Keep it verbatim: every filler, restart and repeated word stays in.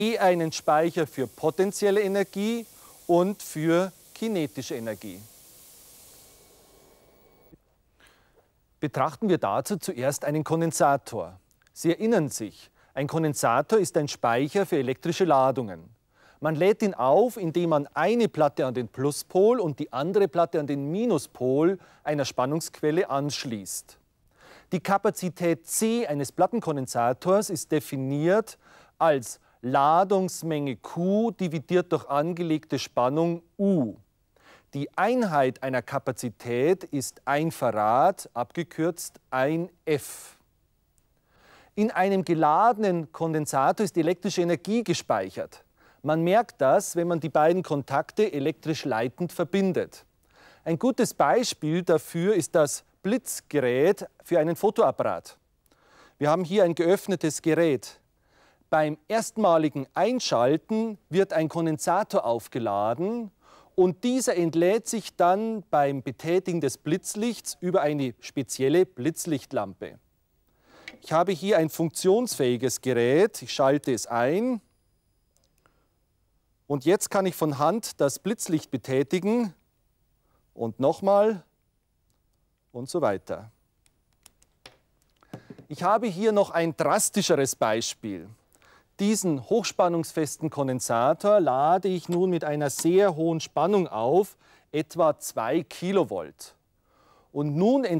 Einen Speicher für potenzielle Energie und für kinetische Energie. Betrachten wir dazu zuerst einen Kondensator. Sie erinnern sich, ein Kondensator ist ein Speicher für elektrische Ladungen. Man lädt ihn auf, indem man eine Platte an den Pluspol und die andere Platte an den Minuspol einer Spannungsquelle anschließt. Die Kapazität C eines Plattenkondensators ist definiert als Ladungsmenge Q dividiert durch angelegte Spannung U. Die Einheit einer Kapazität ist ein Farad, abgekürzt ein F. In einem geladenen Kondensator ist elektrische Energie gespeichert. Man merkt das, wenn man die beiden Kontakte elektrisch leitend verbindet. Ein gutes Beispiel dafür ist das Blitzgerät für einen Fotoapparat. Wir haben hier ein geöffnetes Gerät. Beim erstmaligen Einschalten wird ein Kondensator aufgeladen und dieser entlädt sich dann beim Betätigen des Blitzlichts über eine spezielle Blitzlichtlampe. Ich habe hier ein funktionsfähiges Gerät, ich schalte es ein und jetzt kann ich von Hand das Blitzlicht betätigen und nochmal und so weiter. Ich habe hier noch ein drastischeres Beispiel. Diesen hochspannungsfesten Kondensator lade ich nun mit einer sehr hohen Spannung auf, etwa zwei Kilovolt. Und nun